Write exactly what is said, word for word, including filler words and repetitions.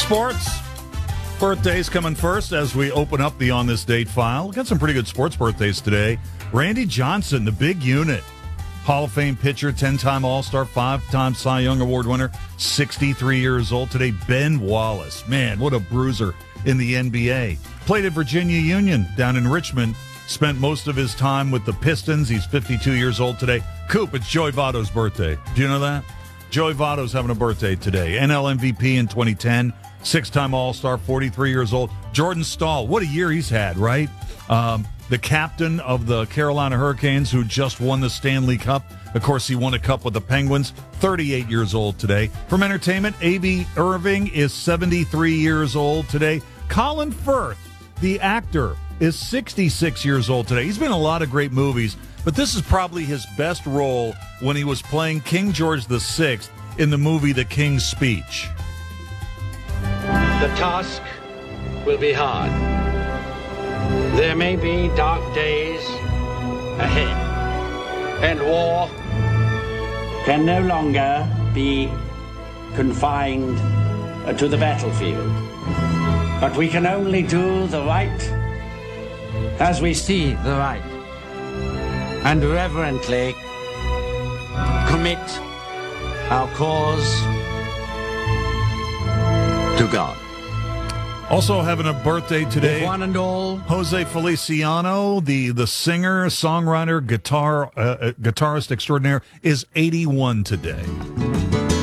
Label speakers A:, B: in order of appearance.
A: Sports. Birthdays coming first as we open up the On This Date file. Got some pretty good sports birthdays today. Randy Johnson, the big unit. Hall of Fame pitcher, ten-time All-Star, five-time Cy Young Award winner, sixty-three years old today. Ben Wallace, man, what a bruiser in the N B A. Played at Virginia Union down in Richmond. Spent most of his time with the Pistons. He's fifty-two years old today. Coop, it's Joey Votto's birthday. Do you know that? Joey Votto's having a birthday today. N L M V P in twenty ten. Six-time All-Star, forty-three years old. Jordan Stahl, what a year he's had, right? Um, the captain of the Carolina Hurricanes who just won the Stanley Cup. Of course, he won a cup with the Penguins, thirty-eight years old today. From entertainment, A B Irving is seventy-three years old today. Colin Firth, the actor, is sixty-six years old today. He's been in a lot of great movies, but this is probably his best role when he was playing King George the Sixth in the movie The King's Speech.
B: The task will be hard. There may be dark days ahead, and war can no longer be confined to the battlefield. But we can only do the right as we see the right, and reverently commit our cause to God.
A: Also having a birthday today,
B: If one and all,
A: Jose Feliciano, the, the singer, songwriter, guitar uh, uh, guitarist extraordinaire, is eighty-one today.